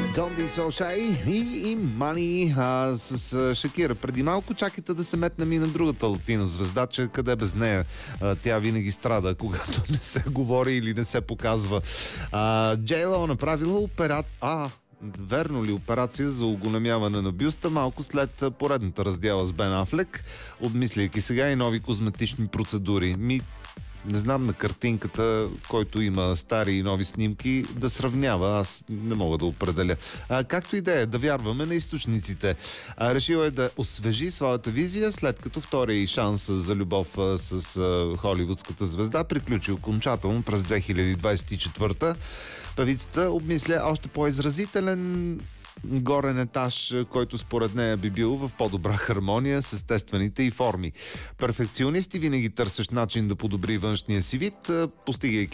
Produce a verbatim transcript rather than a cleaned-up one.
Don't be so shy и, и Money а, с а, Шакира. Преди малко чакайте да се метнем и на другата латино звезда, че къде без нея. А, тя винаги страда, когато не се говори или не се показва. А, Джейло направила операт... А, верно ли, операция за оголемяване на бюста малко след поредната раздяла с Бен Афлек, обмисляйки сега и нови козметични процедури. Ми, не знам на картинката, който има стари и нови снимки, да сравнява. Аз не мога да определя. А, както и да е, да вярваме на източниците. А, решила е да освежи своята визия, след като втория и шанс за любов а, с а, холивудската звезда приключи окончателно през две хиляди двадесет и четвърта. Певицата обмисля още по-изразителен горен етаж, който според нея би бил в по-добра хармония с естествените й форми. Перфекционист и винаги търсещ начин да подобри външния си вид, постигайки